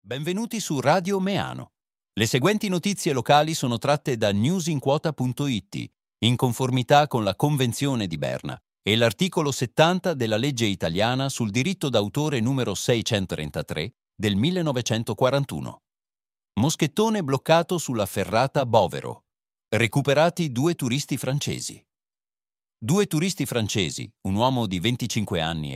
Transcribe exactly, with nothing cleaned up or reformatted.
Benvenuti su Radio Meano. Le seguenti notizie locali sono tratte da newsinquota punto it, in conformità con la Convenzione di Berna e l'articolo settanta della legge italiana sul diritto d'autore numero seicentotrentatré del millenovecentoquarantuno. Moschettone bloccato sulla ferrata Bovero. Recuperati due turisti francesi. Due turisti francesi, un uomo di venticinque anni